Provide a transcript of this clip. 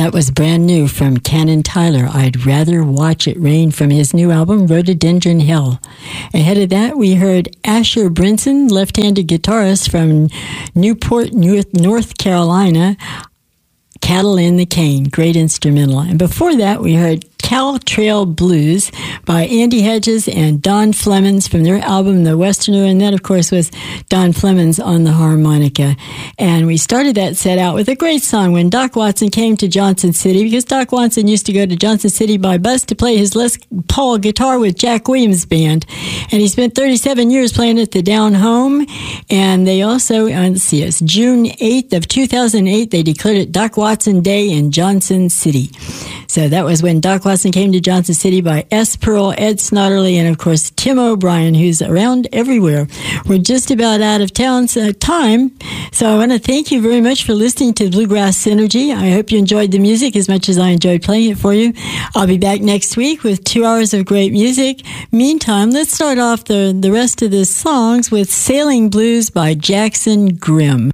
That was brand new from Cannon Tyler. I'd Rather Watch It Rain from his new album, Rhododendron Hill. Ahead of that, we heard Asher Brinson, left-handed guitarist from Newport, North Carolina, Cattle in the Cane, great instrumental. And before that, we heard Cal Trail Blues by Andy Hedges and Don Flemons from their album, The Westerner, and that, of course, was Don Flemons on the harmonica. And we started that set out with a great song when Doc Watson came to Johnson City, because Doc Watson used to go to Johnson City by bus to play his Les Paul guitar with Jack Williams Band. And he spent 37 years playing at the Down Home. And they also, it's June 8th of 2008, they declared it Doc Watson Day in Johnson City. So that was when Doc Watson came to Johnson City by S. Pearl, Ed Snodderly, and of course Tim O'Brien, who's around everywhere. We're just about out of time, so I want to thank you very much for listening to Bluegrass Synergy. I hope you enjoyed the music as much as I enjoyed playing it for you. I'll be back next week with 2 hours of great music. Meantime, let's start off the rest of the songs with Sailing Blues by Jackson Grimm.